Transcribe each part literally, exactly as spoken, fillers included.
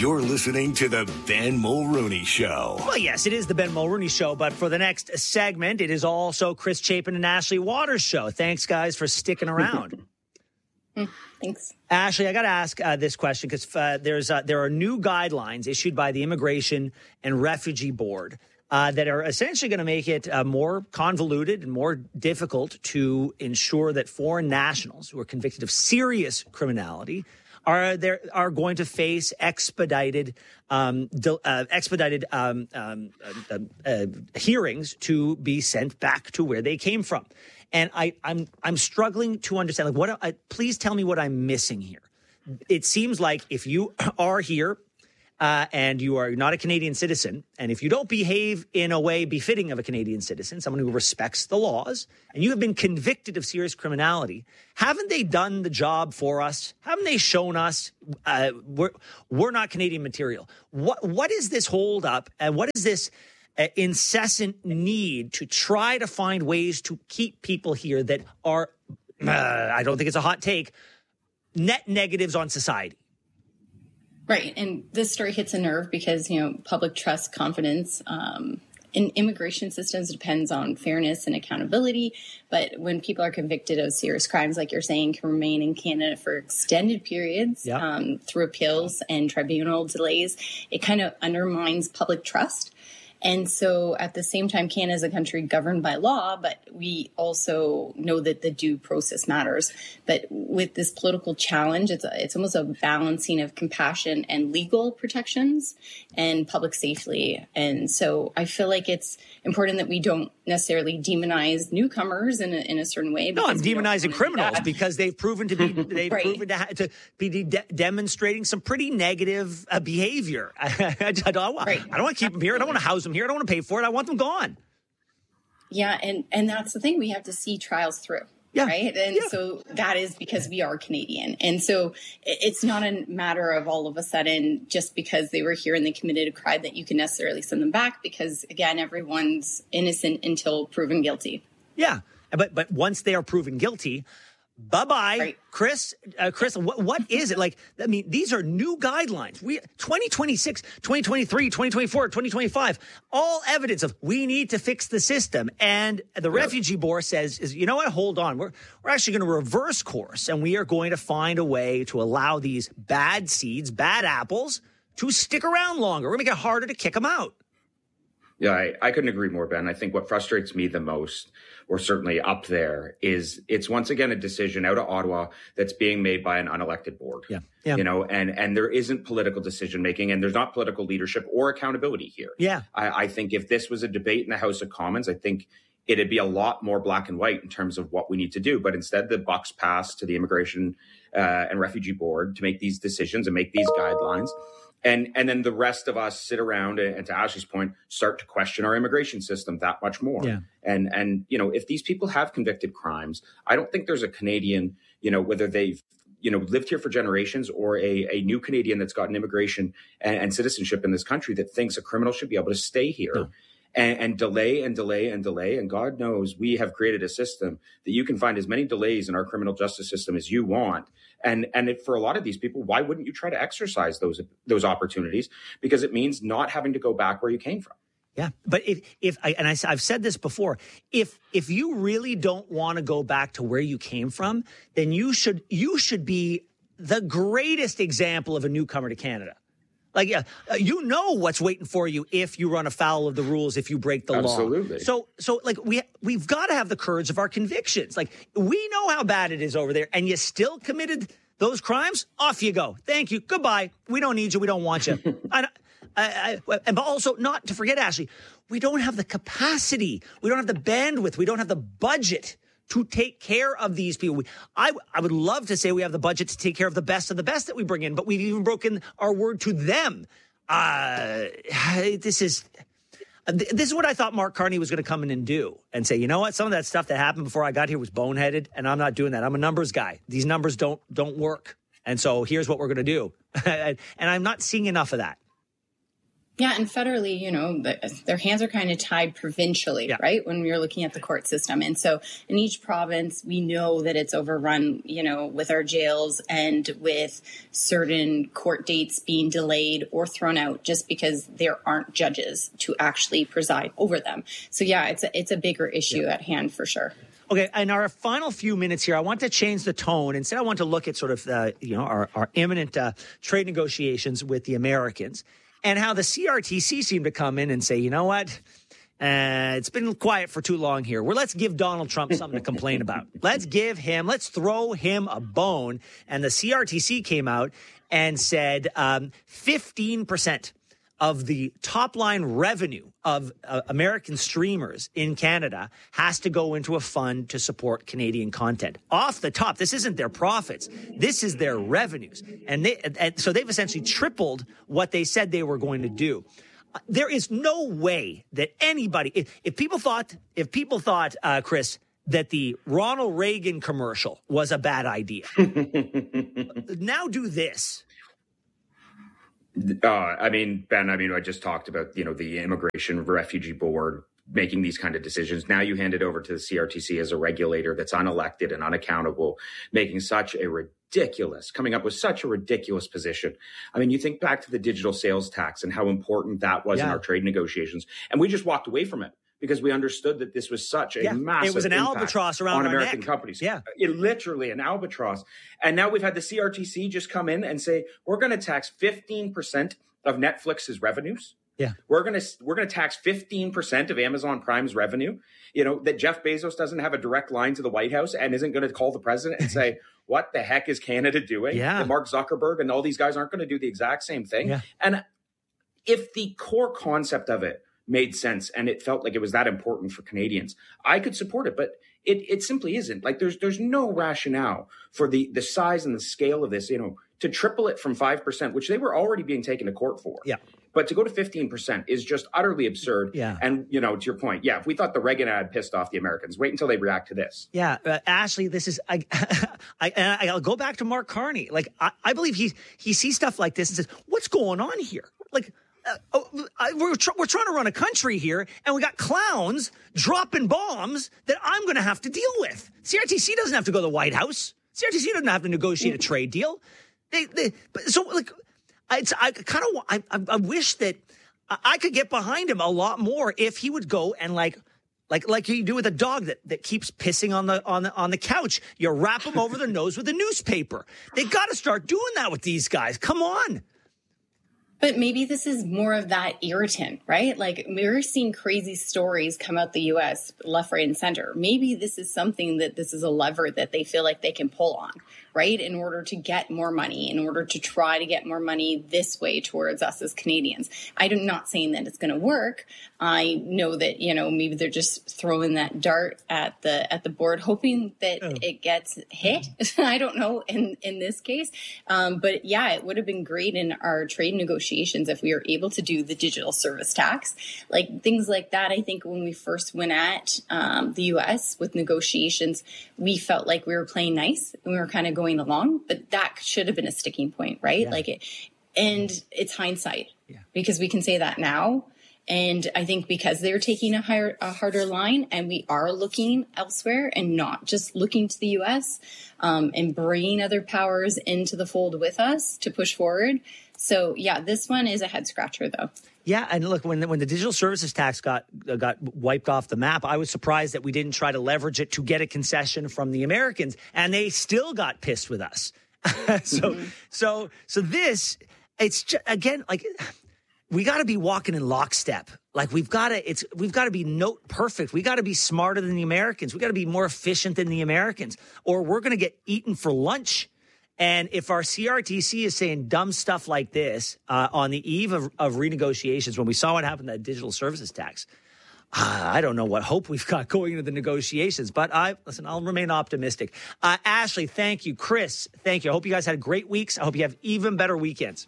You're listening to the Ben Mulrooney Show. Well, yes, it is the Ben Mulrooney Show, but for the next segment, it is also Chris Chapin and Ashley Waters Show. Thanks, guys, for sticking around. Thanks. Ashley, I got to ask uh, this question because uh, there's uh, there are new guidelines issued by the Immigration and Refugee Board uh, that are essentially going to make it uh, more convoluted and more difficult to ensure that foreign nationals who are convicted of serious criminality are there are going to face expedited um, uh, expedited um, um, uh, uh, hearings to be sent back to where they came from. And I, I'm I'm struggling to understand. Like, what? I, please tell me what I'm missing here. It seems like if you are here uh, and you are not a Canadian citizen, and if you don't behave in a way befitting of a Canadian citizen, someone who respects the laws, and you have been convicted of serious criminality, haven't they done the job for us? Haven't they shown us uh, we're we're not Canadian material? What what is this holdup, and what is this uh, incessant need to try to find ways to keep people here that are, uh, I don't think it's a hot take, net negatives on society? Right. And this story hits a nerve because, you know, public trust, confidence um, in immigration systems depends on fairness and accountability. But when people are convicted of serious crimes, like you're saying, can remain in Canada for extended periods yep. um, through appeals and tribunal delays, it kind of undermines public trust. And so at the same time, Canada is a country governed by law, but we also know that the due process matters. But with this political challenge, it's a, it's almost a balancing of compassion and legal protections and public safety. And so I feel like it's important that we don't necessarily demonize newcomers in a, in a certain way. No, I'm demonizing criminals because they've proven to be they've right. proven to, ha- to be de- demonstrating some pretty negative uh, behavior. I, I, don't, right. I don't want to keep them here. I don't want to house them here. I don't want to pay for it. I want them gone. Yeah, and and that's the thing. We have to see trials through. Yeah. Right. And yeah. so that is because we are Canadian. And so it's not a matter of all of a sudden, just because they were here and they committed a crime, that you can necessarily send them back, because, again, everyone's innocent until proven guilty. Yeah. But but once they are proven guilty, bye-bye. Right. Chris, uh, Chris, what, what is it? Like, I mean, these are new guidelines. We twenty twenty-six, twenty twenty-three, twenty twenty-four, twenty twenty-five, all evidence of we need to fix the system. And the yep. Refugee Board says, is, you know what, hold on. We're, we're actually going to reverse course, and we are going to find a way to allow these bad seeds, bad apples, to stick around longer. We're going to make it harder to kick them out. Yeah, I, I couldn't agree more, Ben. I think what frustrates me the most, or certainly up there, is it's once again a decision out of Ottawa that's being made by an unelected board. Yeah. yeah. You know, and, and there isn't political decision making, and there's not political leadership or accountability here. Yeah. I, I think if this was a debate in the House of Commons, I think it'd be a lot more black and white in terms of what we need to do. But instead, the buck's passed to the Immigration uh, and Refugee Board to make these decisions and make these guidelines. And and then the rest of us sit around and, and to Ashley's point, start to question our immigration system that much more. Yeah. And and you know, if these people have convicted crimes, I don't think there's a Canadian, you know, whether they've you know lived here for generations or a, a new Canadian that's gotten immigration and, and citizenship in this country that thinks a criminal should be able to stay here. No. And, and delay and delay and delay. And God knows we have created a system that you can find as many delays in our criminal justice system as you want. And and it, for a lot of these people, why wouldn't you try to exercise those those opportunities? Because it means not having to go back where you came from. Yeah, but if if I, and I, I've said this before, if if you really don't want to go back to where you came from, then you should you should be the greatest example of a newcomer to Canada. Like, yeah, you know what's waiting for you if you run afoul of the rules, if you break the Absolutely. law. Absolutely. So, so like, we, we've got to have the courage of our convictions. Like, we know how bad it is over there, and you still committed those crimes? Off you go. Thank you. Goodbye. We don't need you. We don't want you. I, I, I, and but also, not to forget, Ashley, we don't have the capacity. We don't have the bandwidth. We don't have the budget to take care of these people. We, I, I would love to say we have the budget to take care of the best of the best that we bring in, but we've even broken our word to them. Uh, this is this is what I thought Mark Carney was going to come in and do and say, you know what, some of that stuff that happened before I got here was boneheaded, and I'm not doing that. I'm a numbers guy. These numbers don't don't work, and so here's what we're going to do. And I'm not seeing enough of that. Yeah, and federally, you know, their hands are kind of tied provincially, yeah. right? When you're looking at the court system. And so in each province, we know that it's overrun, you know, with our jails and with certain court dates being delayed or thrown out just because there aren't judges to actually preside over them. So, yeah, it's a, it's a bigger issue yeah. at hand for sure. Okay, in our final few minutes here, I want to change the tone. Instead, I want to look at sort of, uh, you know, our, our imminent uh, trade negotiations with the Americans. And how the C R T C seemed to come in and say, you know what, uh, it's been quiet for too long here. Well, let's give Donald Trump something to complain about. Let's give him, let's throw him a bone. And the C R T C came out and said um, fifteen percent of the top line revenue of uh, American streamers in Canada has to go into a fund to support Canadian content. Off the top, this isn't their profits. This is their revenues. And, they, and so they've essentially tripled what they said they were going to do. Uh, there is no way that anybody, if, if people thought, if people thought, uh, Chris, that the Ronald Reagan commercial was a bad idea, now do this. Uh, I mean, Ben, I mean, I just talked about, you know, the Immigration Refugee Board making these kind of decisions. Now you hand it over to the C R T C as a regulator that's unelected and unaccountable, making such a ridiculous, coming up with such a ridiculous position. I mean, you think back to the digital sales tax and how important that was yeah. in our trade negotiations. And we just walked away from it because we understood that this was such a yeah, massive it was an albatross around on our American neck. companies. Yeah, it literally an albatross. And now we've had the C R T C just come in and say, we're going to tax fifteen percent of Netflix's revenues. Yeah, we're going to we're going to tax fifteen percent of Amazon Prime's revenue. You know, that Jeff Bezos doesn't have a direct line to the White House and isn't going to call the president and say, what the heck is Canada doing? Yeah. That Mark Zuckerberg and all these guys aren't going to do the exact same thing. Yeah. And if the core concept of it made sense and it felt like it was that important for Canadians, I could support it, but it it simply isn't. Like there's there's no rationale for the the size and the scale of this, you know, to triple it from five percent, which they were already being taken to court for. Yeah. But to go to fifteen percent is just utterly absurd. Yeah. And, you know, to your point, yeah, if we thought the Reagan ad pissed off the Americans, wait until they react to this. Yeah. Uh, Ashley, this is, I, I, and I'll go back to Mark Carney. Like, I, I believe he, he sees stuff like this and says, what's going on here? Like, Uh, oh, I, we're tr- we're trying to run a country here, and we got clowns dropping bombs that I'm going to have to deal with. C R T C doesn't have to go to the White House. C R T C doesn't have to negotiate a trade deal. They, they, but so like, it's, I kind of I, I, I wish that I could get behind him a lot more if he would go and like. Like like you do with a dog that, that keeps pissing on the on the on the couch. You wrap him over the nose with a newspaper. They got to start doing that with these guys. Come on. But maybe this is more of that irritant, right? Like we're seeing crazy stories come out the U S left, right, and center. Maybe this is something that this is a lever that they feel like they can pull on, right? In order to get more money, in order to try to get more money this way towards us as Canadians. I'm not saying that it's going to work. I know that, you know, maybe they're just throwing that dart at the at the board, hoping that oh. it gets hit. I don't know in, in this case. Um, but yeah, it would have been great in our trade negotiations if we were able to do the digital service tax, like things like that. I think when we first went at um, the U S with negotiations, we felt like we were playing nice and we were kind of going along, but that should have been a sticking point, right? Yeah. Like it, and it's hindsight yeah. because we can say that now. And I think because they're taking a higher, a harder line and we are looking elsewhere and not just looking to the U S um, and bringing other powers into the fold with us to push forward. So, yeah, this one is a head scratcher, though. Yeah. And look, when the, when the digital services tax got uh, got wiped off the map, I was surprised that we didn't try to leverage it to get a concession from the Americans. And they still got pissed with us. so, mm-hmm. so, so this, it's just, again, like we got to be walking in lockstep. Like we've got to, it's, we've got to be note perfect. We got to be smarter than the Americans. We got to be more efficient than the Americans, or we're going to get eaten for lunch. And if our C R T C is saying dumb stuff like this uh, on the eve of, of renegotiations, when we saw what happened to that digital services tax, uh, I don't know what hope we've got going into the negotiations. But I listen, I'll remain optimistic. Uh, Ashley, thank you. Chris, thank you. I hope you guys had great weeks. I hope you have even better weekends.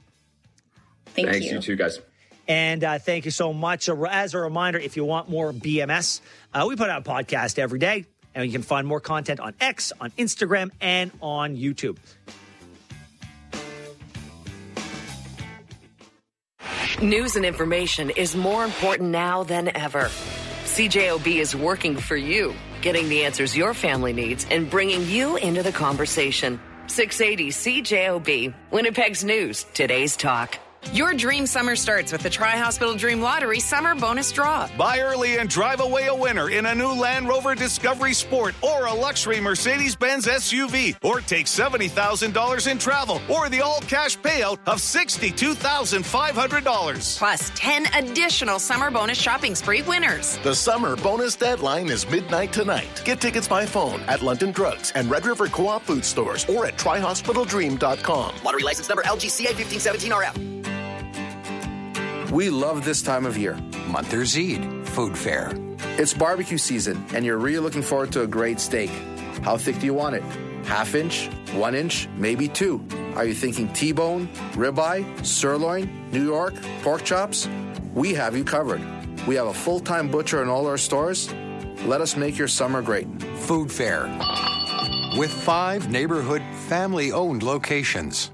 Thank Thanks, you. you too, guys. And uh, thank you so much. As a reminder, if you want more B M S, uh, we put out a podcast every day. And you can find more content on X, on Instagram, and on YouTube. News and information is more important now than ever. C J O B is working for you, getting the answers your family needs and bringing you into the conversation. six eighty C J O B, Winnipeg's News, Today's Talk. Your dream summer starts with the Tri-Hospital Dream Lottery Summer Bonus Draw. Buy early and drive away a winner in a new Land Rover Discovery Sport or a luxury Mercedes-Benz S U V. Or take seventy thousand dollars in travel or the all-cash payout of sixty-two thousand five hundred dollars. Plus ten additional summer bonus shopping spree winners. The summer bonus deadline is midnight tonight. Get tickets by phone at London Drugs and Red River Co-op food stores or at tri hospital dream dot com. Lottery license number L G C A fifteen seventeen R F. We love this time of year. Monthers Eid Food Fair. It's barbecue season, and you're really looking forward to a great steak. How thick do you want it? Half inch? One inch? Maybe two? Are you thinking T-bone, ribeye, sirloin, New York, pork chops? We have you covered. We have a full-time butcher in all our stores. Let us make your summer great. Food Fair. With five neighborhood family-owned locations.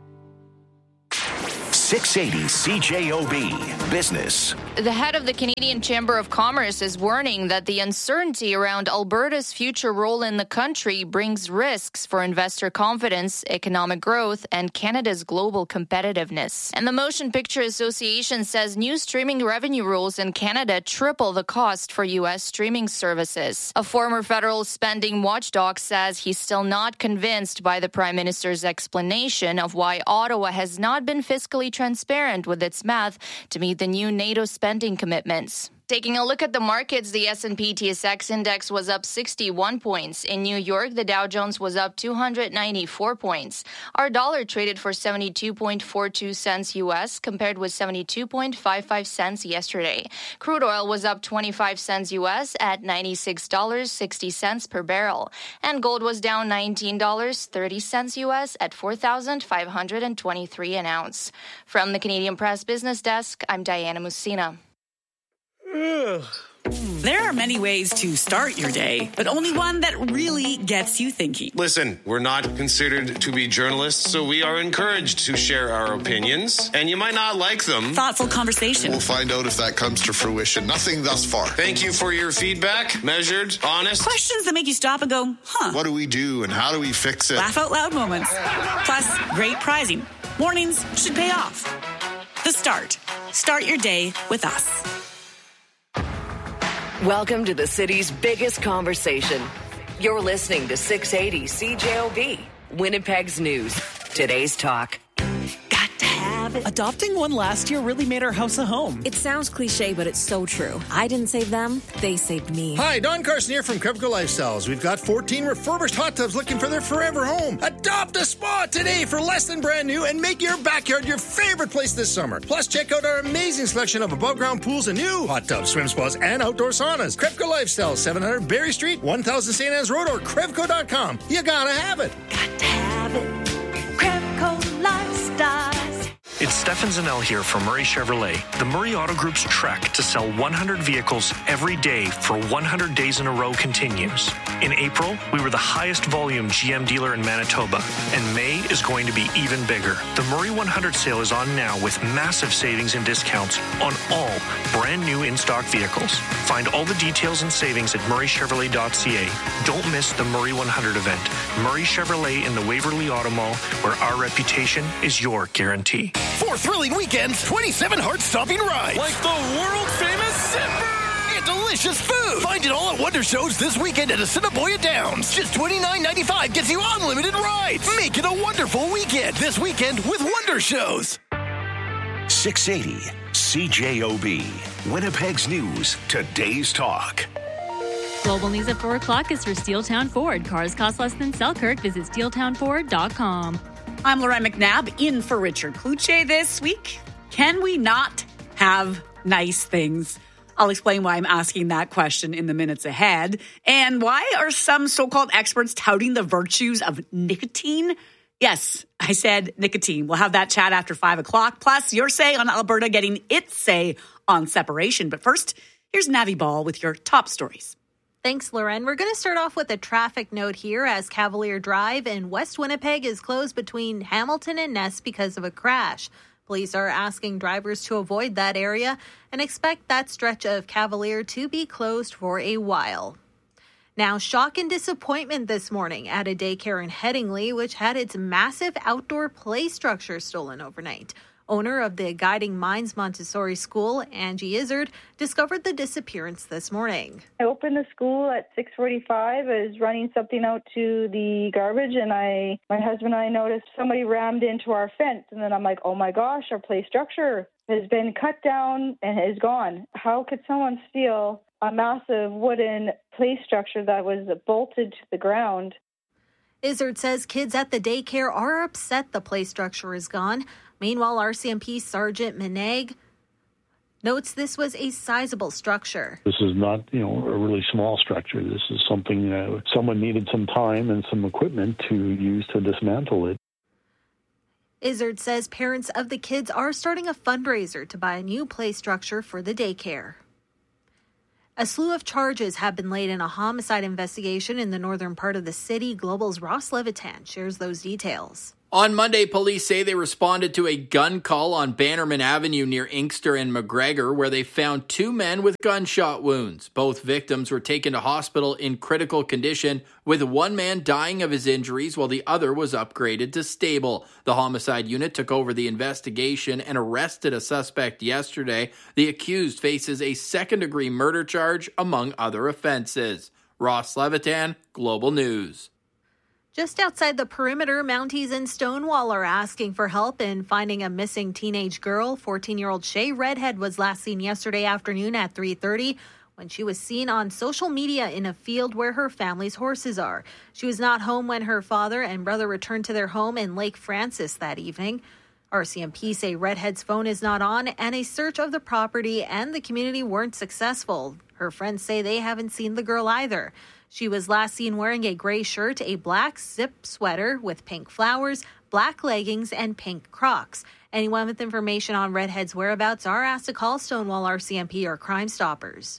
six eighty C J O B Business. The head of the Canadian Chamber of Commerce is warning that the uncertainty around Alberta's future role in the country brings risks for investor confidence, economic growth, and Canada's global competitiveness. And the Motion Picture Association says new streaming revenue rules in Canada triple the cost for U S streaming services. A former federal spending watchdog says he's still not convinced by the Prime Minister's explanation of why Ottawa has not been fiscally transparent with its math to meet the new NATO spending commitments. Taking a look at the markets, the S and P T S X index was up sixty-one points. In New York, the Dow Jones was up two hundred ninety-four points. Our dollar traded for seventy-two point four two cents U S compared with seventy-two point five five cents yesterday. Crude oil was up twenty-five cents U S at ninety-six dollars and sixty cents per barrel. And gold was down nineteen dollars and thirty cents U S at four thousand five hundred twenty-three an ounce. From the Canadian Press Business Desk, I'm Diana Musina. There are many ways to start your day, but only one that really gets you thinking. Listen, we're not considered to be journalists, so we are encouraged to share our opinions, and you might not like them. Thoughtful conversation. We'll find out if that comes to fruition. Nothing thus far. Thank you for your feedback. Measured, honest. Questions that make you stop and go, huh. What do we do and how do we fix it? Laugh out loud moments. Plus, great prizing. Mornings should pay off. The Start. Start your day with us. Welcome to the city's biggest conversation. You're listening to six eighty C J O B, Winnipeg's News, Today's Talk. Got to have it. Adopting one last year really made our house a home. It sounds cliche, but it's so true. I didn't save them, they saved me. Hi, Don Carson here from Krevco Lifestyles. We've got fourteen refurbished hot tubs looking for their forever home. Adopt a spa today for less than brand new and make your backyard your favorite place this summer. Plus, check out our amazing selection of above-ground pools and new hot tubs, swim spas, and outdoor saunas. Krevco Lifestyles, seven hundred Barrie Street, one thousand Saint Anne's Road, or Krevco dot com. You gotta have it. Got to have it. Krevco Lifestyles. It's Stefan Zanel here from Murray Chevrolet. The Murray Auto Group's trek to sell one hundred vehicles every day for one hundred days in a row continues. In April, we were the highest volume G M dealer in Manitoba, and May is going to be even bigger. The Murray one hundred sale is on now with massive savings and discounts on all brand new in-stock vehicles. Find all the details and savings at murray chevrolet dot c a. Don't miss the Murray one hundred event. Murray Chevrolet in the Waverly Auto Mall, where our reputation is your guarantee. Four thrilling weekends, twenty-seven heart-stopping rides. Like the world-famous Zipper! And delicious food. Find it all at Wonder Shows this weekend at Assiniboia Downs. Just twenty-nine ninety-five gets you unlimited rides. Make it a wonderful weekend this weekend with Wonder Shows. six eighty C J O B, Winnipeg's News, Today's Talk. Global News at four o'clock is for Steeltown Ford. Cars cost less than Selkirk. Visit steel town ford dot com. I'm Lorraine McNabb, in for Richard Cloutier this week. Can we not have nice things? I'll explain why I'm asking that question in the minutes ahead. And why are some so-called experts touting the virtues of nicotine? Yes, I said nicotine. We'll have that chat after five o'clock. Plus, your say on Alberta getting its say on separation. But first, here's Navi Ball with your top stories. Thanks, Lauren. We're going to start off with a traffic note here as Cavalier Drive in West Winnipeg is closed between Hamilton and Ness because of a crash. Police are asking drivers to avoid that area and expect that stretch of Cavalier to be closed for a while. Now, shock and disappointment this morning at a daycare in Headingley, which had its massive outdoor play structure stolen overnight. Owner of the Guiding Minds Montessori School, Angie Izzard, discovered the disappearance this morning. I opened the school at six forty-five. I was running something out to the garbage, and I, my husband and I noticed somebody rammed into our fence. And then I'm like, oh my gosh, our play structure has been cut down and is gone. How could someone steal a massive wooden play structure that was bolted to the ground? Izzard says kids at the daycare are upset the play structure is gone. Meanwhile, R C M P Sergeant Meneg notes this was a sizable structure. This is not, you know, a really small structure. This is something uh, someone needed some time and some equipment to use to dismantle it. Izzard says parents of the kids are starting a fundraiser to buy a new play structure for the daycare. A slew of charges have been laid in a homicide investigation in the northern part of the city. Global's Ross Levitan shares those details. On Monday, police say they responded to a gun call on Bannerman Avenue near Inkster and McGregor, where they found two men with gunshot wounds. Both victims were taken to hospital in critical condition, with one man dying of his injuries while the other was upgraded to stable. The homicide unit took over the investigation and arrested a suspect yesterday. The accused faces a second-degree murder charge, among other offenses. Ross Levitan, Global News. Just outside the perimeter, Mounties in Stonewall are asking for help in finding a missing teenage girl. fourteen-year-old Shay Redhead was last seen yesterday afternoon at three thirty when she was seen on social media in a field where her family's horses are. She was not home when her father and brother returned to their home in Lake Francis that evening. R C M P say Redhead's phone is not on, and a search of the property and the community weren't successful. Her friends say they haven't seen the girl either. She was last seen wearing a gray shirt, a black zip sweater with pink flowers, black leggings, and pink Crocs. Anyone with information on Redhead's whereabouts are asked to call Stonewall R C M P or Crime Stoppers.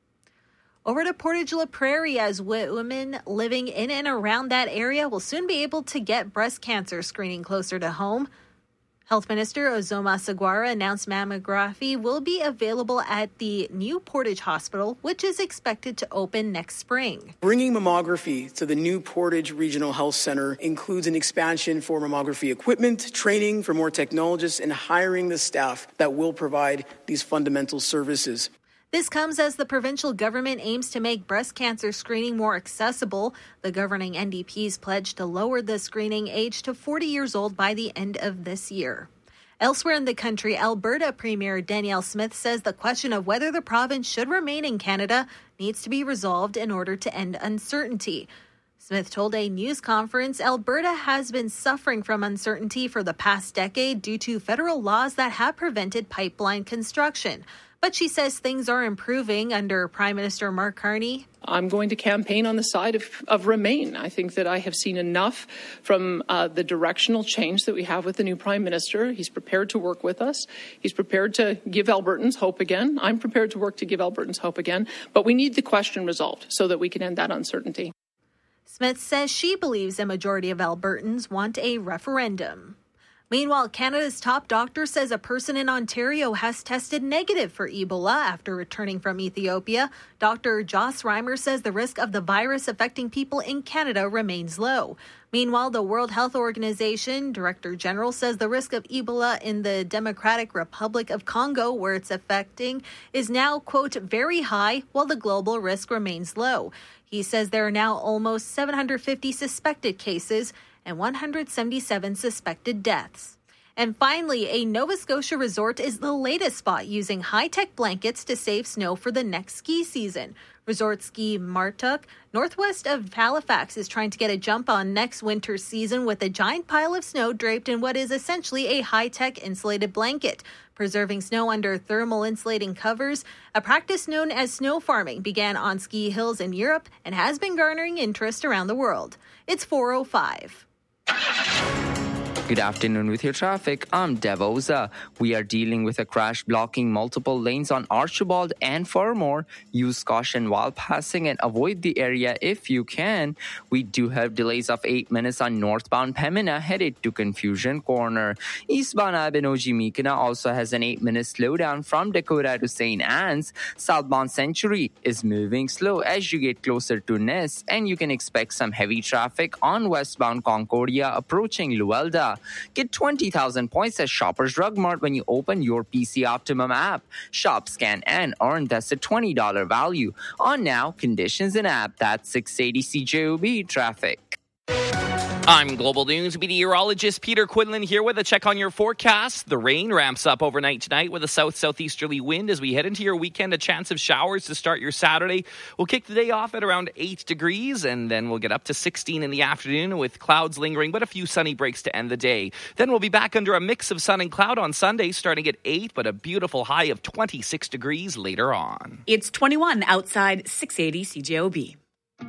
Over to Portage La Prairie, as women living in and around that area will soon be able to get breast cancer screening closer to home. Health Minister Ozoma Saguara announced mammography will be available at the new Portage Hospital, which is expected to open next spring. Bringing mammography to the new Portage Regional Health Center includes an expansion for mammography equipment, training for more technologists, and hiring the staff that will provide these fundamental services. This comes as the provincial government aims to make breast cancer screening more accessible. The governing N D P's pledged to lower the screening age to forty years old by the end of this year. Elsewhere in the country, Alberta Premier Danielle Smith says the question of whether the province should remain in Canada needs to be resolved in order to end uncertainty. Smith told a news conference Alberta has been suffering from uncertainty for the past decade due to federal laws that have prevented pipeline construction. But she says things are improving under Prime Minister Mark Carney. I'm going to campaign on the side of, of Remain. I think that I have seen enough from uh, the directional change that we have with the new Prime Minister. He's prepared to work with us. He's prepared to give Albertans hope again. I'm prepared to work to give Albertans hope again. But we need the question resolved so that we can end that uncertainty. Smith says she believes a majority of Albertans want a referendum. Meanwhile, Canada's top doctor says a person in Ontario has tested negative for Ebola after returning from Ethiopia. Doctor Joss Reimer says the risk of the virus affecting people in Canada remains low. Meanwhile, the World Health Organization Director General says the risk of Ebola in the Democratic Republic of Congo, where it's affecting, is now, quote, very high, while the global risk remains low. He says there are now almost seven hundred fifty suspected cases and one hundred seventy-seven suspected deaths. And finally, a Nova Scotia resort is the latest spot using high-tech blankets to save snow for the next ski season. Resort Ski Martuk, northwest of Halifax, is trying to get a jump on next winter's season with a giant pile of snow draped in what is essentially a high-tech insulated blanket. Preserving snow under thermal insulating covers, a practice known as snow farming, began on ski hills in Europe and has been garnering interest around the world. It's four oh five. Good afternoon with your traffic. I'm Dev Oza. We are dealing with a crash blocking multiple lanes on Archibald and Fermor. Use caution while passing and avoid the area if you can. We do have delays of eight minutes on northbound Pembina headed to Confusion Corner. Eastbound Abenoji Mikina also has an eight minute slowdown from Dakota to Saint Anne's. Southbound Century is moving slow as you get closer to Ness, and you can expect some heavy traffic on westbound Concordia approaching Luelda. Get twenty thousand points at Shoppers Drug Mart when you open your P C Optimum app. Shop, scan, and earn. That's a twenty dollars value. On now, conditions and app. That's six eighty C J O B traffic. I'm Global News meteorologist Peter Quinlan here with a check on your forecast. The rain ramps up overnight tonight with a south-southeasterly wind as we head into your weekend. A chance of showers to start your Saturday. We'll kick the day off at around eight degrees, and then we'll get up to sixteen in the afternoon with clouds lingering, but a few sunny breaks to end the day. Then we'll be back under a mix of sun and cloud on Sunday, starting at eight, but a beautiful high of twenty-six degrees later on. It's twenty-one outside, six eighty C J O B.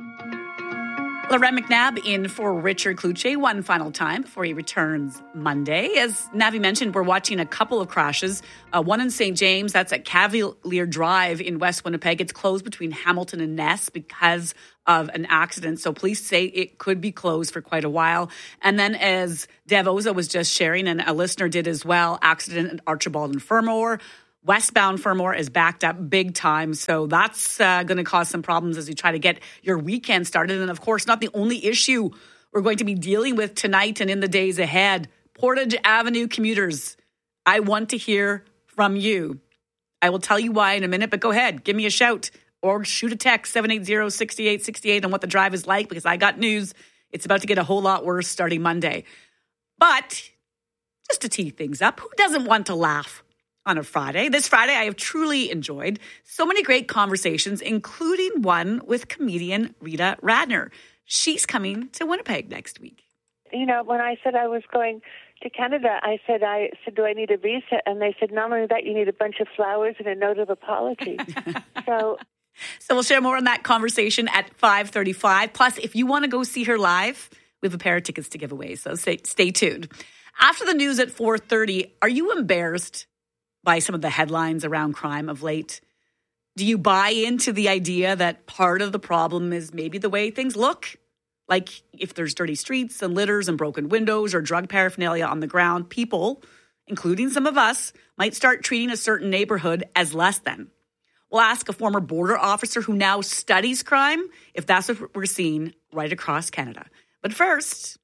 Loren McNabb in for Richard Cloutier one final time before he returns Monday. As Navi mentioned, we're watching a couple of crashes. Uh, one in Saint James, that's at Cavalier Drive in West Winnipeg. It's closed between Hamilton and Ness because of an accident. So police say it could be closed for quite a while. And then as Dev Oza was just sharing, and a listener did as well, accident at Archibald and Fermor. Westbound Fermor is backed up big time, so that's uh, going to cause some problems as you try to get your weekend started. And, of course, not the only issue we're going to be dealing with tonight and in the days ahead. Portage Avenue commuters, I want to hear from you. I will tell you why in a minute, but go ahead, give me a shout or shoot a text, seven eight zero, six eight six eight, on what the drive is like, because I got news. It's about to get a whole lot worse starting Monday. But just to tee things up, who doesn't want to laugh on a Friday? This Friday, I have truly enjoyed so many great conversations, including one with comedian Rita Radner. She's coming to Winnipeg next week. You know, when I said I was going to Canada, I said, I said, do I need a visa? And they said, not only that, you need a bunch of flowers and a note of apology. so... So we'll share more on that conversation at five thirty-five. Plus, if you want to go see her live, we have a pair of tickets to give away. So stay, stay tuned. After the news at four thirty, are you embarrassed by some of the headlines around crime of late? Do you buy into the idea that part of the problem is maybe the way things look? Like if there's dirty streets and litters and broken windows or drug paraphernalia on the ground, people, including some of us, might start treating a certain neighborhood as less than. We'll ask a former border officer who now studies crime if that's what we're seeing right across Canada. But first,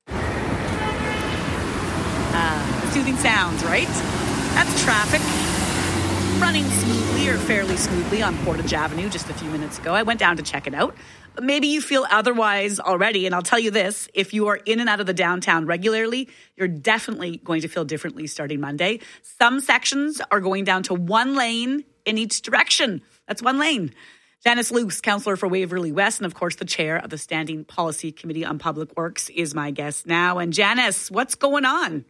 uh, soothing sounds, right? That's traffic running smoothly or fairly smoothly on Portage Avenue just a few minutes ago. I went down to check it out. But maybe you feel otherwise already. And I'll tell you this, if you are in and out of the downtown regularly, you're definitely going to feel differently starting Monday. Some sections are going down to one lane in each direction. That's one lane. Janice Luce, councillor for Waverly West, and of course the chair of the Standing Policy Committee on Public Works, is my guest now. And Janice, what's going on?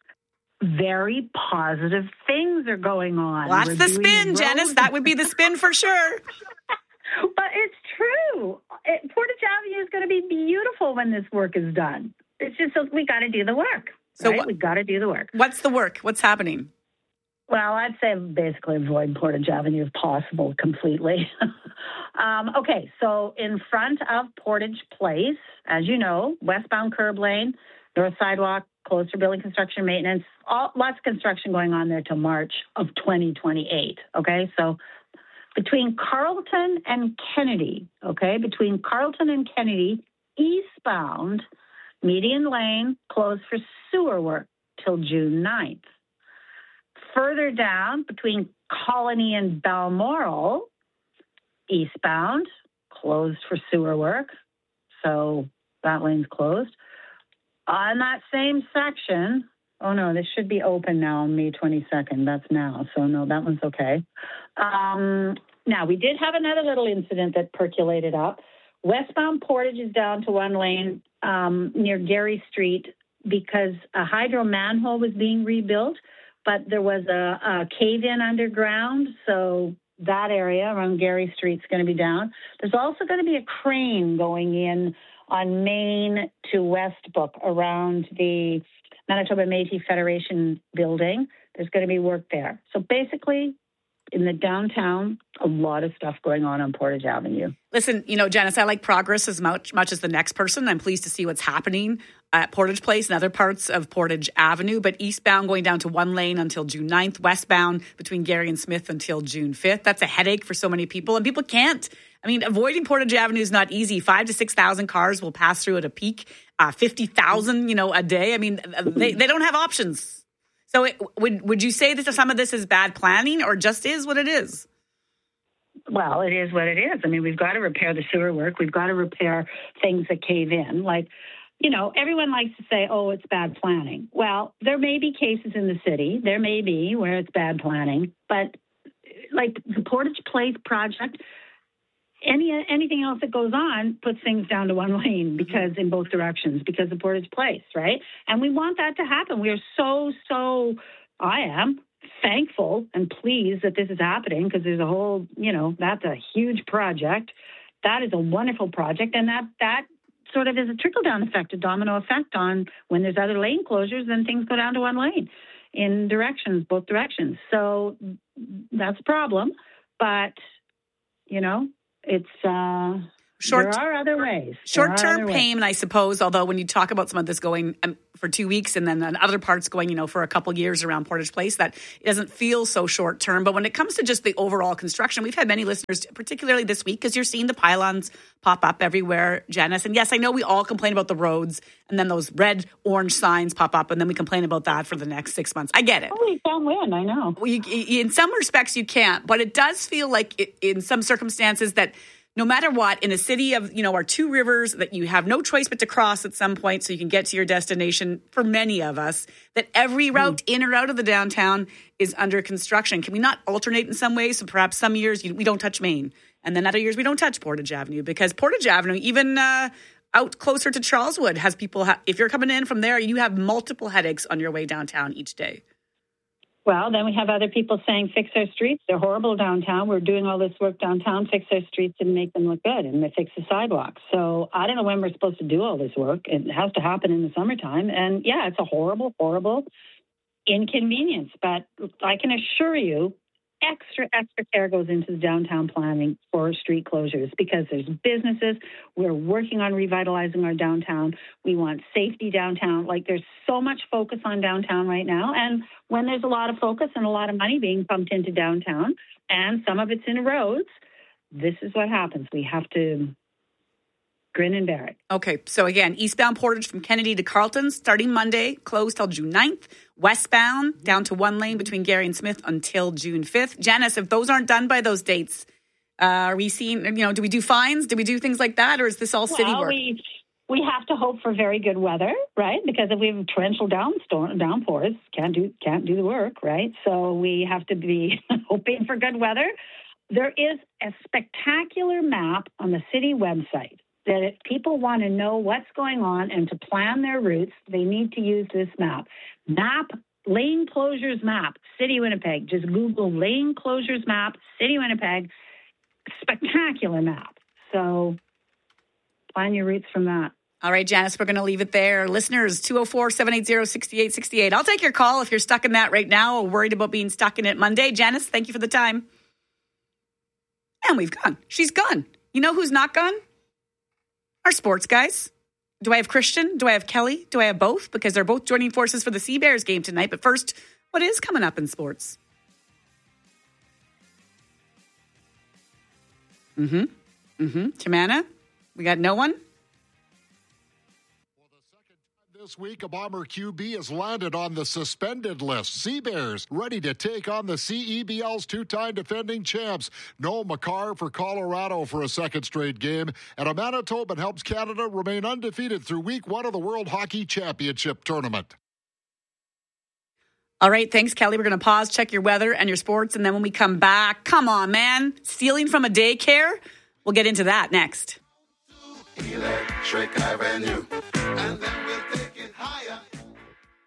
Very positive things are going on. Well, that's We're the spin, roads. Janice. That would be the spin for sure. But it's true. It, Portage Avenue is going to be beautiful when this work is done. It's just we got to do the work. So right? what, we got to do the work. What's the work? What's happening? Well, I'd say basically avoid Portage Avenue if possible completely. um, okay, so in front of Portage Place, as you know, westbound curb lane, north sidewalk, closed for building construction maintenance, all, lots of construction going on there till March of twenty twenty-eight, okay? So between Carleton and Kennedy, okay, between Carleton and Kennedy, eastbound, median lane, closed for sewer work till June ninth. Further down, between Colony and Balmoral, eastbound, closed for sewer work, so that lane's closed. On that same section, oh no, this should be open now on May twenty-second. That's now, so no, that one's okay. Um, now, we did have another little incident that percolated up. Westbound Portage is down to one lane um, near Gary Street because a hydro manhole was being rebuilt, but there was a, a cave-in underground, so that area around Gary Street is going to be down. There's also going to be a crane going in on Main to Westbrook around the Manitoba Métis Federation building. There's going to be work there. So basically, in the downtown, a lot of stuff going on on Portage Avenue. Listen, you know, Janice, I like progress as much, much as the next person. I'm pleased to see what's happening at Portage Place and other parts of Portage Avenue, but eastbound going down to one lane until June ninth, westbound between Gary and Smith until June fifth. That's a headache for so many people, and people can't. I mean, avoiding Portage Avenue is not easy. Five to six thousand cars will pass through at a peak, uh, fifty thousand, you know, a day. I mean, they, they don't have options. So it, would would you say that some of this is bad planning or just is what it is? Well, it is what it is. I mean, we've got to repair the sewer work. We've got to repair things that cave in. Like, you know, everyone likes to say, oh, it's bad planning. Well, there may be cases in the city. There may be where it's bad planning. But like the Portage Place project, any anything else that goes on puts things down to one lane because in both directions because of Portage Place, right? And we want that to happen. We are so, so, I am thankful and pleased that this is happening because there's a whole, you know, that's a huge project. That is a wonderful project. And that, that sort of is a trickle-down effect, a domino effect on when there's other lane closures, then things go down to one lane in directions, both directions. So that's a problem. But, you know, it's uh, Short, there are other ways. Short-term pain, I suppose, although when you talk about some of this going um, for two weeks and then other parts going, you know, for a couple of years around Portage Place, that it doesn't feel so short-term. But when it comes to just the overall construction, we've had many listeners, particularly this week, because you're seeing the pylons pop up everywhere, Janice. And yes, I know we all complain about the roads and then those red, orange signs pop up and then we complain about that for the next six months. I get it. Oh, you can't win, I know. Well, you, you, in some respects, you can't. But it does feel like it, in some circumstances that no matter what, in a city of, you know, our two rivers that you have no choice but to cross at some point so you can get to your destination, for many of us, that every route mm. in or out of the downtown is under construction. Can we not alternate in some ways? So perhaps some years you, we don't touch Main, and then other years we don't touch Portage Avenue, because Portage Avenue, even uh, out closer to Charleswood, has people, ha- if you're coming in from there, you have multiple headaches on your way downtown each day. Well, then we have other people saying, fix our streets. They're horrible downtown. We're doing all this work downtown, fix our streets and make them look good, and they fix the sidewalks. So I don't know when we're supposed to do all this work. It has to happen in the summertime. And yeah, it's a horrible, horrible inconvenience. But I can assure you, extra, extra care goes into the downtown planning for street closures because there's businesses. We're working on revitalizing our downtown. We want safety downtown. Like, there's so much focus on downtown right now. And when there's a lot of focus and a lot of money being pumped into downtown, and some of it's in roads, this is what happens. We have to grin and bear it. Okay, so again, eastbound Portage from Kennedy to Carleton, starting Monday, closed till June ninth. Westbound, down to one lane between Gary and Smith until June fifth. Janice, if those aren't done by those dates, uh, are we seeing, you know, do we do fines? Do we do things like that? Or is this all city well, work? We, we have to hope for very good weather, right? Because if we have torrential downstorm, downpours, can't do, can't do the work, right? So we have to be hoping for good weather. There is a spectacular map on the city website that if people want to know what's going on and to plan their routes, they need to use this map. Map, lane closures map, City Winnipeg. Just Google lane closures map, City Winnipeg. Spectacular map. So plan your routes from that. All right, Janice, we're going to leave it there. Listeners, two oh four, seven eight zero, six eight six eight. I'll take your call if you're stuck in that right now or worried about being stuck in it Monday. Janice, thank you for the time. And we've gone. She's gone. You know who's not gone? Our sports guys. Do I have Christian? Do I have Kelly? Do I have both? Because they're both joining forces for the Sea Bears game tonight. But first, what is coming up in sports? Mm-hmm. Mm-hmm. Chimana? We got no one? This week, a Bomber Q B has landed on the suspended list. Sea Bears ready to take on the C E B L's two-time defending champs. Noel Makar for Colorado for a second straight game. And a Manitoban helps Canada remain undefeated through week one of the World Hockey Championship Tournament. All right, thanks, Kelly. We're going to pause, check your weather and your sports, and then when we come back, come on, man. Stealing from a daycare? We'll get into that next. Electric Avenue. And then we'll take it higher.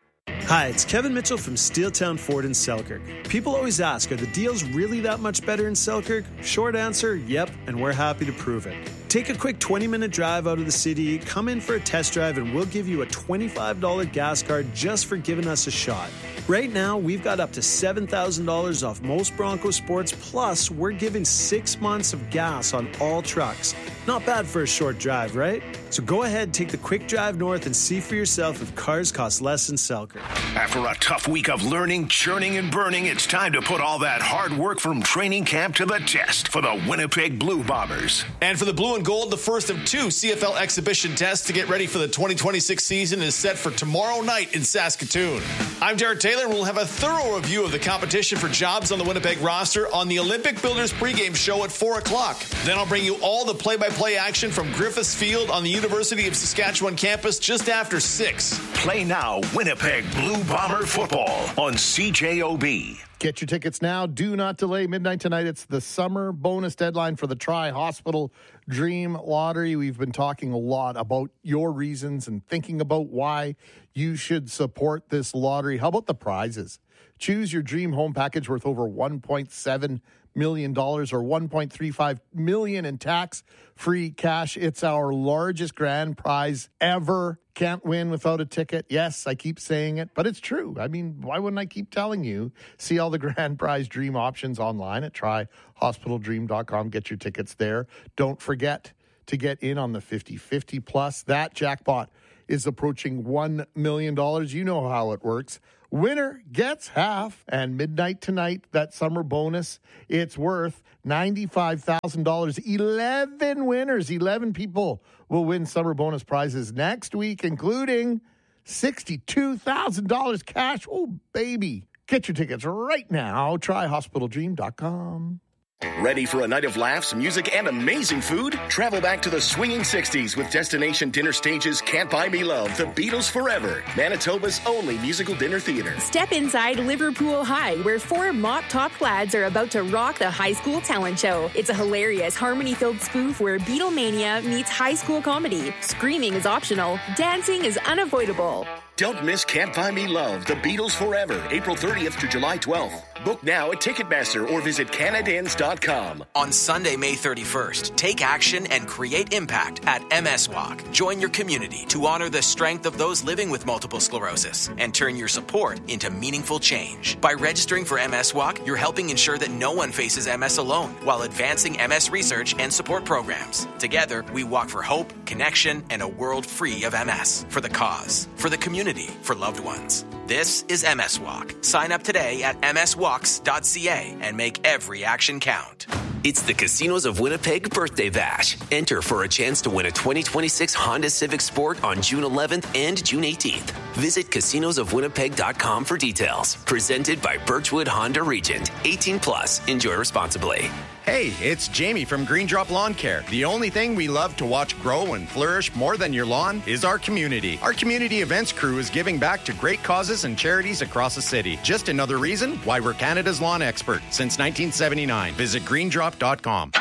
Hi, it's Kevin Mitchell from Steeltown Ford in Selkirk. People always ask, are the deals really that much better in Selkirk? Short answer, yep, and we're happy to prove it. Take a quick twenty-minute drive out of the city, come in for a test drive, and we'll give you a twenty-five dollars gas card just for giving us a shot. Right now, we've got up to seven thousand dollars off most Bronco Sports, plus we're giving six months of gas on all trucks. Not bad for a short drive, right? So go ahead, take the quick drive north and see for yourself if cars cost less in Selkirk. After a tough week of learning, churning, and burning, it's time to put all that hard work from training camp to the test for the Winnipeg Blue Bombers. And for the Blue and Gold, the first of two C F L exhibition tests to get ready for the twenty twenty-six season is set for tomorrow night in Saskatoon. I'm Derek Taylor, and we'll have a thorough review of the competition for jobs on the Winnipeg roster on the Olympic Builders pregame show at four o'clock. Then I'll bring you all the play-by-play action from Griffiths Field on the University of Saskatchewan campus just after six. Play now Winnipeg Blue Bomber football on C J O B. Get your tickets now. Do not delay. Midnight tonight. It's the summer bonus deadline for the Tri-Hospital Dream Lottery. We've been talking a lot about your reasons and thinking about why you should support this lottery. How about the prizes? Choose your dream home package worth over one point seven million dollars or one point three five million dollars in tax-free cash. It's our largest grand prize ever. Can't win without a ticket. Yes, I keep saying it, but it's true. I mean, why wouldn't I keep telling you? See all the grand prize dream options online at try hospital dream dot com. Get your tickets there. Don't forget to get in on the fifty fifty plus. That jackpot is approaching one million dollars. You know how it works. Winner gets half. And midnight tonight, that summer bonus, it's worth ninety-five thousand dollars. eleven winners, eleven people will win summer bonus prizes next week, including sixty-two thousand dollars cash. Oh, baby. Get your tickets right now. try hospital dream dot com. Ready for a night of laughs, music, and amazing food? Travel back to the swinging sixties with Destination Dinner Stage's Can't Buy Me Love, The Beatles Forever, Manitoba's only musical dinner theater. Step inside Liverpool High, where four mop-top lads are about to rock the high school talent show. It's a hilarious, harmony-filled spoof where Beatlemania meets high school comedy. Screaming is optional. Dancing is unavoidable. Don't miss Can't Buy Me Love, The Beatles Forever, April thirtieth to July twelfth. Book now at Ticketmaster or visit Canadians dot com. On Sunday, May thirty-first, take action and create impact at M S Walk. Join your community to honor the strength of those living with multiple sclerosis and turn your support into meaningful change. By registering for M S Walk, you're helping ensure that no one faces M S alone while advancing M S research and support programs. Together, we walk for hope, connection, and a world free of M S. For the cause, for the community, for loved ones. This is M S Walk. Sign up today at m s walks dot c a and make every action count. It's the Casinos of Winnipeg Birthday Bash. Enter for a chance to win a twenty twenty-six Honda Civic Sport on June eleventh and June eighteenth. Visit casinos of winnipeg dot com for details. Presented by Birchwood Honda Regent. eighteen plus. Enjoy responsibly. Hey, it's Jamie from Green Drop Lawn Care. The only thing we love to watch grow and flourish more than your lawn is our community. Our community events crew is giving back to great causes and charities across the city. Just another reason why we're Canada's lawn expert since nineteen seventy-nine. Visit green drop dot com.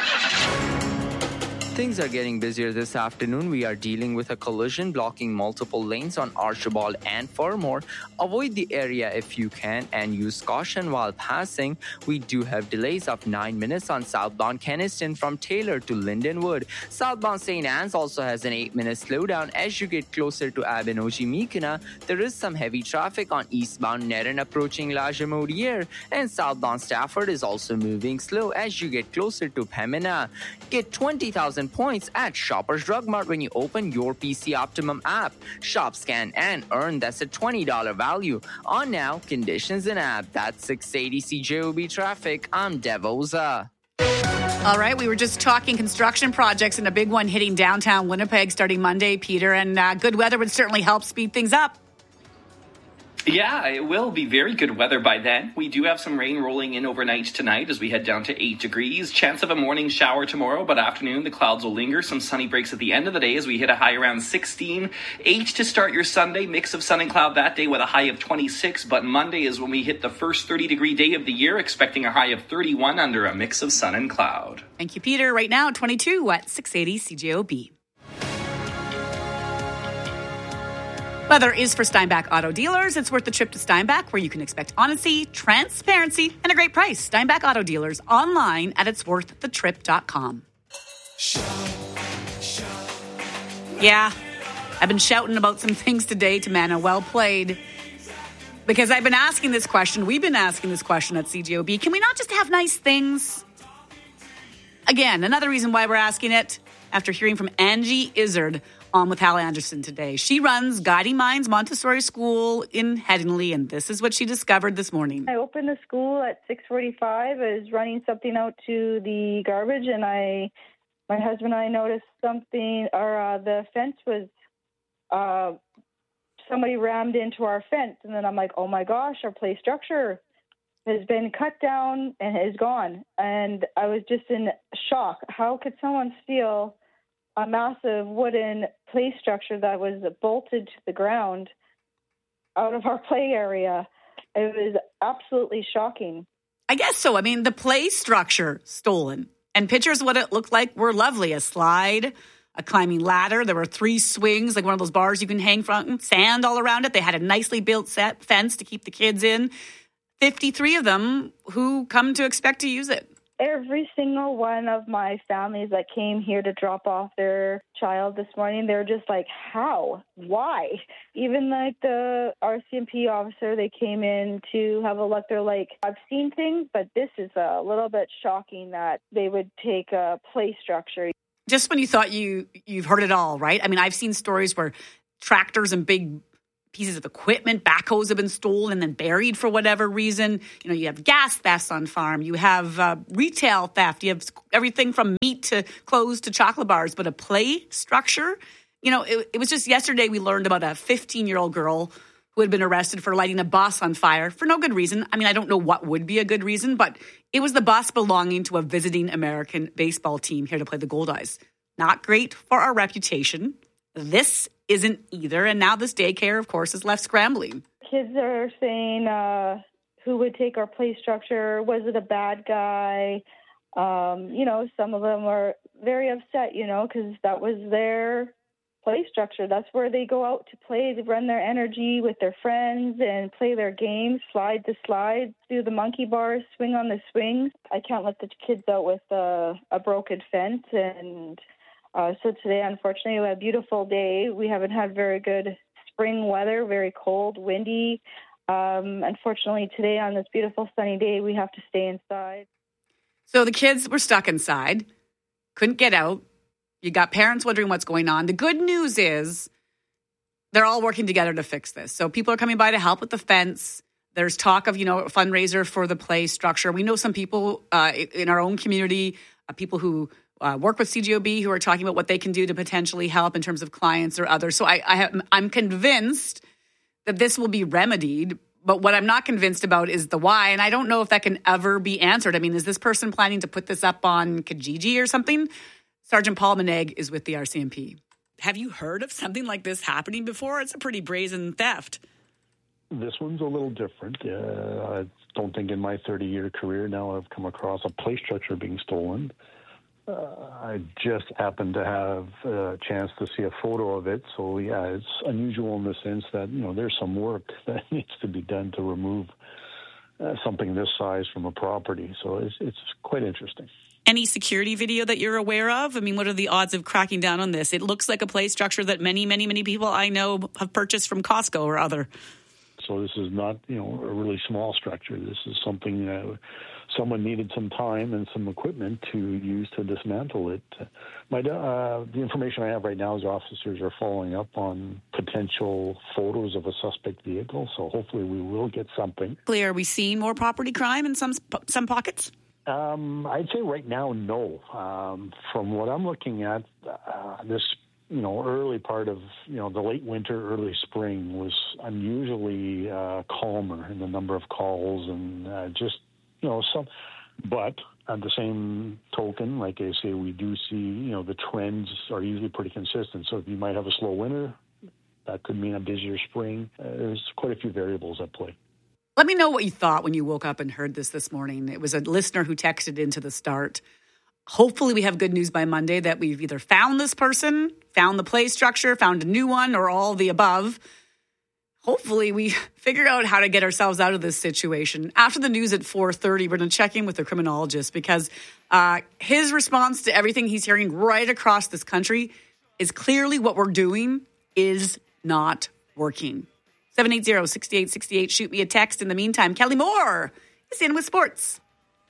Things are getting busier this afternoon. We are dealing with a collision blocking multiple lanes on Archibald and Fermor. Avoid the area if you can and use caution while passing. We do have delays of nine minutes on southbound Keniston from Taylor to Lindenwood. Southbound Saint Anne's also has an eight minute slowdown as you get closer to Abenoji-Mikina. There is some heavy traffic on eastbound Nerin approaching La Jamodiere, and southbound Stafford is also moving slow as you get closer to Pembina. Get twenty thousand points at Shoppers Drug Mart when you open your P C Optimum app. Shop, scan, and earn. That's a twenty dollars value. On now, conditions and app. That's six eighty C J O B traffic. I'm Devoza. All right, we were just talking construction projects and a big one hitting downtown Winnipeg starting Monday, Peter, and uh, good weather would certainly help speed things up. Yeah, it will be very good weather by then. We do have some rain rolling in overnight tonight as we head down to eight degrees. Chance of a morning shower tomorrow, but afternoon the clouds will linger. Some sunny breaks at the end of the day as we hit a high around sixteen. eight to start your Sunday. Mix of sun and cloud that day with a high of twenty-six. But Monday is when we hit the first thirty-degree day of the year, expecting a high of thirty-one under a mix of sun and cloud. Thank you, Peter. Right now, twenty-two at six eighty C J O B. Weather is for Steinbach Auto Dealers. It's worth the trip to Steinbach, where you can expect honesty, transparency, and a great price. Steinbach Auto Dealers, online at its worth the trip dot com. Yeah, I've been shouting about some things today to Mana. Well played. Because I've been asking this question. We've been asking this question at C J O B. Can we not just have nice things? Again, another reason why we're asking it, after hearing from Angie Izzard on with Hal Anderson today. She runs Guiding Minds Montessori School in Headingley, and this is what she discovered this morning. I opened the school at six forty-five. I was running something out to the garbage, and I, my husband and I noticed something, or uh, the fence was, uh, somebody rammed into our fence, and then I'm like, oh my gosh, our play structure has been cut down and is gone. And I was just in shock. How could someone steal a massive wooden play structure that was bolted to the ground out of our play area? It was absolutely shocking. I guess so. I mean, the play structure stolen. And pictures of what it looked like were lovely. A slide, a climbing ladder. There were three swings, like one of those bars you can hang from, sand all around it. They had a nicely built set fence to keep the kids in. fifty-three of them who come to expect to use it. Every single one of my families that came here to drop off their child this morning, they're just like, how? Why? Even like the R C M P officer, they came in to have a look. They're like, I've seen things, but this is a little bit shocking that they would take a play structure. Just when you thought you, you've heard it all, right? I mean, I've seen stories where tractors and big pieces of equipment, backhoes have been stolen and then buried for whatever reason. You know, you have gas thefts on farm. You have uh, retail theft. You have everything from meat to clothes to chocolate bars. But a play structure, you know, it, it was just yesterday we learned about a fifteen-year-old girl who had been arrested for lighting a bus on fire for no good reason. I mean, I don't know what would be a good reason, but it was the bus belonging to a visiting American baseball team here to play the Goldeyes. Not great for our reputation. This isn't either. And now this daycare, of course, is left scrambling. Kids are saying, uh, who would take our play structure? Was it a bad guy? Um, you know, some of them are very upset, you know, because that was their play structure. That's where they go out to play, to run their energy with their friends and play their games, slide the slides, do the monkey bars, swing on the swings. I can't let the kids out with uh, a broken fence. And Uh, so today, unfortunately, we had a beautiful day. We haven't had very good spring weather, very cold, windy. Um, unfortunately, today on this beautiful sunny day, we have to stay inside. So the kids were stuck inside, couldn't get out. You got parents wondering what's going on. The good news is they're all working together to fix this. So people are coming by to help with the fence. There's talk of, you know, a fundraiser for the play structure. We know some people uh, in our own community, uh, people who Uh, work with C G O B who are talking about what they can do to potentially help in terms of clients or others. So I, I have, I'm convinced that this will be remedied. But what I'm not convinced about is the why. And I don't know if that can ever be answered. I mean, is this person planning to put this up on Kijiji or something? Sergeant Paul Maneg is with the R C M P. Have you heard of something like this happening before? It's a pretty brazen theft. This one's a little different. Uh, I don't think in my thirty-year career now I've come across a play structure being stolen. Uh, I just happened to have a chance to see a photo of it. So, yeah, it's unusual in the sense that, you know, there's some work that needs to be done to remove uh, something this size from a property. So it's, it's quite interesting. Any security video that you're aware of? I mean, what are the odds of cracking down on this? It looks like a play structure that many, many, many people I know have purchased from Costco or other. So this is not, you know, a really small structure. This is something that someone needed some time and some equipment to use to dismantle it. My, uh, the information I have right now is officers are following up on potential photos of a suspect vehicle. So hopefully we will get something. Are we seeing more property crime in some some pockets? Um, I'd say right now, no. Um, from what I'm looking at, uh, this you know, early part of, you know, the late winter, early spring was unusually uh, calmer in the number of calls and uh, just, you know, some, but at the same token, like I say, we do see, you know, the trends are usually pretty consistent. So if you might have a slow winter, that could mean a busier spring. Uh, there's quite a few variables at play. Let me know what you thought when you woke up and heard this this morning. It was a listener who texted into the start. Hopefully we have good news by Monday that we've either found this person, found the play structure, found a new one, or all the above. hopefully we figure out how to get ourselves out of this situation. After the news at four thirty, we're going to check in with the criminologist because uh, his response to everything he's hearing right across this country is clearly what we're doing is not working. seven eight zero, six eight six eight. Shoot me a text. In the meantime, Kelly Moore is in with sports.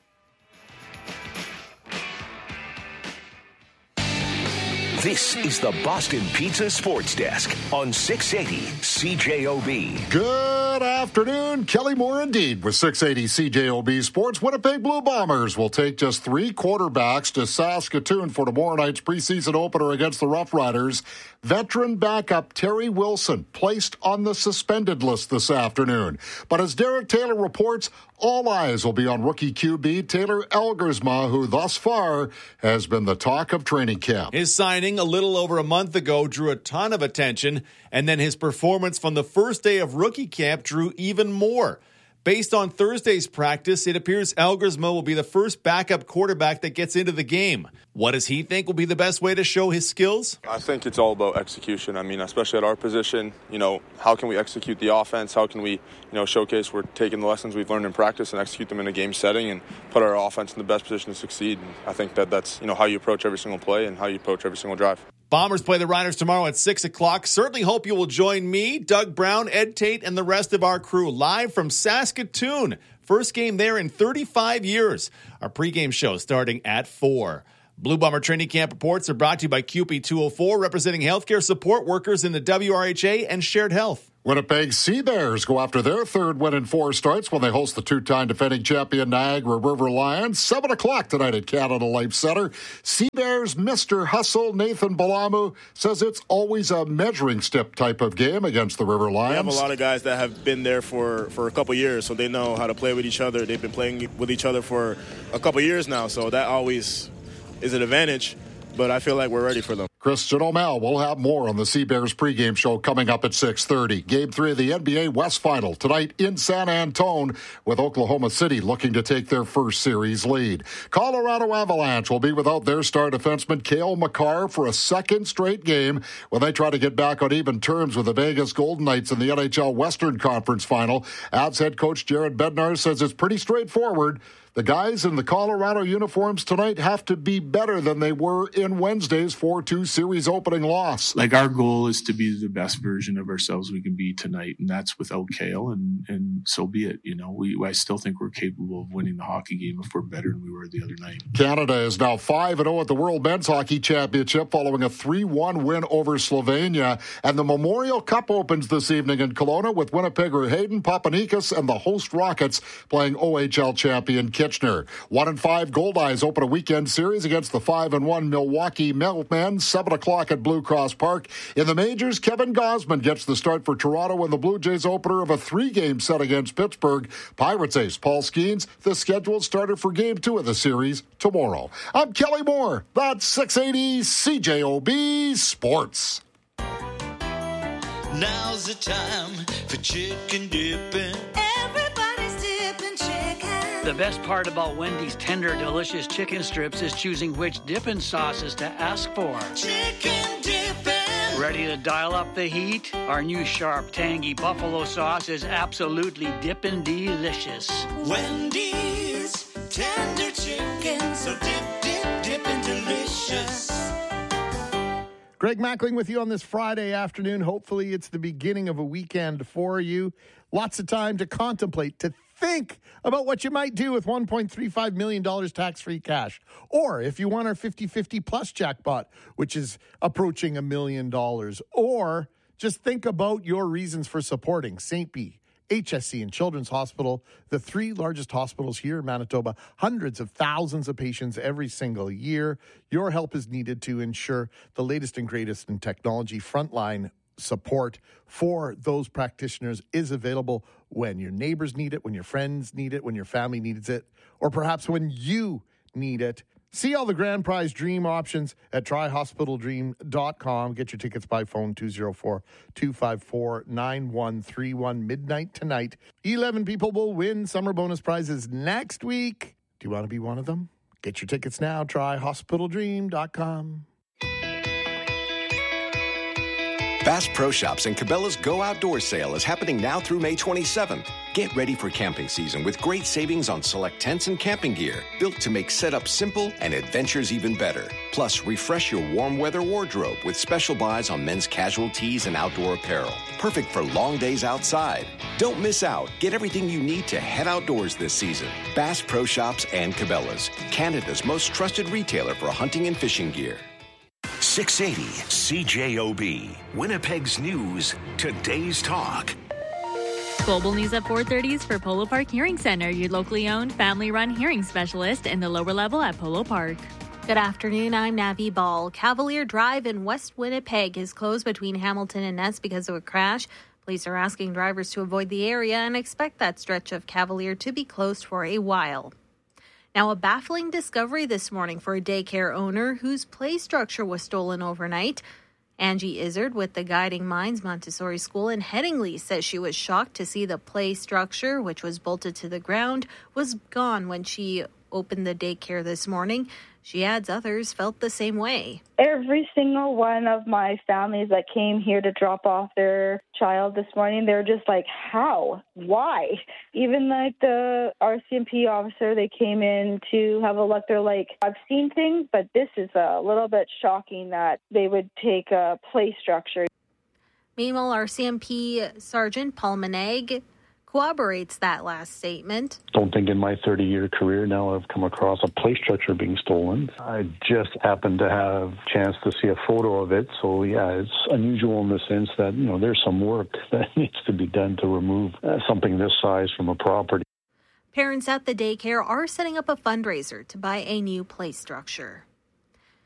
This is the Boston Pizza Sports Desk on six eighty C J O B. Good afternoon. Kelly Moore indeed with six eighty C J O B Sports. Winnipeg Blue Bombers will take just three quarterbacks to Saskatoon for tomorrow night's preseason opener against the Rough Riders. Veteran backup Terry Wilson placed on the suspended list this afternoon. But as Derek Taylor reports, all eyes will be on rookie Q B Taylor Elgersma, who thus far has been the talk of training camp. His signing a little over a month ago drew a ton of attention, and then his performance from the first day of rookie camp drew even more. Based on Thursday's practice, it appears Elgersma will be the first backup quarterback that gets into the game. What does he think will be the best way to show his skills? I think it's all about execution. I mean, especially at our position, you know, how can we execute the offense? How can we, you know, showcase we're taking the lessons we've learned in practice and execute them in a game setting and put our offense in the best position to succeed. And I think that that's, you know, how you approach every single play and how you approach every single drive. Bombers play the Riders tomorrow at six o'clock. Certainly hope you will join me, Doug Brown, Ed Tate, and the rest of our crew live from Saskatoon. First game there in thirty-five years. Our pregame show starting at four. Blue Bomber Training Camp reports are brought to you by Q P two oh four, representing healthcare support workers in the W R H A and Shared Health. Winnipeg Sea Bears go after their third win in four starts when they host the two-time defending champion Niagara River Lions. seven o'clock tonight at Canada Life Center. Sea Bears Mister Hustle Nathan Balamu says it's always a measuring stick type of game against the River Lions. We have a lot of guys that have been there for, for a couple years, so they know how to play with each other. They've been playing with each other for a couple years now, so that always is an advantage, but I feel like we're ready for them. Christian O'Mell will have more on the Sea Bears pregame show coming up at six thirty. Game three of the N B A West Final tonight in San Antone, with Oklahoma City looking to take their first series lead. Colorado Avalanche will be without their star defenseman Cale Makar for a second straight game when they try to get back on even terms with the Vegas Golden Knights in the N H L Western Conference Final. Avs head coach Jared Bednar says it's pretty straightforward. The guys in the Colorado uniforms tonight have to be better than they were in Wednesday's four two series opening loss. Like, our goal is to be the best version of ourselves we can be tonight, and that's without Cale, and, and so be it. You know, we I still think we're capable of winning the hockey game if we're better than we were the other night. Canada is now five and oh at the World Men's Hockey Championship following a three one win over Slovenia, and the Memorial Cup opens this evening in Kelowna with Winnipegger Hayden Papanikis and the host Rockets playing O H L champion Kitchener. One and five Goldeyes open a weekend series against the five and one Milwaukee Milkmen, seven o'clock at Blue Cross Park. In the majors, Kevin Gausman gets the start for Toronto in the Blue Jays opener of a three-game set against Pittsburgh. Pirates ace Paul Skeens, the scheduled starter for game two of the series tomorrow. I'm Kelly Moore. That's six eighty C J O B Sports. Now's the time for chicken dipping. Everybody's dipping chicken. The best part about Wendy's tender, delicious chicken strips is choosing which dipping sauces to ask for. Chicken dipping. Ready to dial up the heat? Our new sharp, tangy buffalo sauce is absolutely dippin' delicious. Wendy's tender chicken, so dip, dip, dippin' delicious. Greg Mackling with you on this Friday afternoon. Hopefully it's the beginning of a weekend for you. Lots of time to contemplate, to think about what you might do with one point three five million dollars tax-free cash. Or if you want our fifty-fifty plus jackpot, which is approaching a million dollars. Or just think about your reasons for supporting Saint B, H S C, and Children's Hospital, the three largest hospitals here in Manitoba, hundreds of thousands of patients every single year. Your help is needed to ensure the latest and greatest in technology. Frontline support for those practitioners is available when your neighbors need it, when your friends need it, when your family needs it, or perhaps when you need it. See all the grand prize dream options at try hospital dream dot com. Get your tickets by phone two oh four, two five four, nine one three one. Midnight tonight. eleven people will win summer bonus prizes next week. Do you want to be one of them? Get your tickets now. try hospital dream dot com. Bass Pro Shops and Cabela's Go Outdoors sale is happening now through May twenty-seventh. Get ready for camping season with great savings on select tents and camping gear, built to make setup simple and adventures even better. Plus, refresh your warm weather wardrobe with special buys on men's casual tees and outdoor apparel. Perfect for long days outside. Don't miss out. Get everything you need to head outdoors this season. Bass Pro Shops and Cabela's, Canada's most trusted retailer for hunting and fishing gear. six eighty C J O B, Winnipeg's News, Today's Talk. Global News at four thirty is for Polo Park Hearing Center, your locally owned, family-run hearing specialist in the lower level at Polo Park. Good afternoon, I'm Navi Ball. Cavalier Drive in West Winnipeg is closed between Hamilton and Ness because of a crash. Police are asking drivers to avoid the area and expect that stretch of Cavalier to be closed for a while. Now, a baffling discovery this morning for a daycare owner whose play structure was stolen overnight. Angie Izzard with the Guiding Minds Montessori School in Headingley says she was shocked to see the play structure, which was bolted to the ground, was gone when she opened the daycare this morning. She adds others felt the same way. Every single one of my families that came here to drop off their child this morning, they're just like, how? Why? Even like the R C M P officer, they came in to have a look. They're like, I've seen things, but this is a little bit shocking that they would take a play structure. Meanwhile, R C M P Sergeant Paul Maneg corroborates that last statement. Don't think in my thirty-year career now I've come across a play structure being stolen. I just happened to have a chance to see a photo of it. So, yeah, it's unusual in the sense that, you know, there's some work that needs to be done to remove uh, something this size from a property. Parents at the daycare are setting up a fundraiser to buy a new play structure.